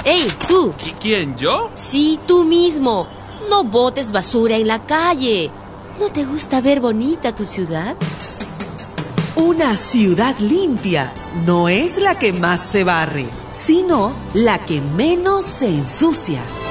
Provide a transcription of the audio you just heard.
¡Ey, tú! ¿Quién, yo? Sí, tú mismo. No botes basura en la calle. ¿No te gusta ver bonita tu ciudad? Una ciudad limpia no es la que más se barre, sino la que menos se ensucia.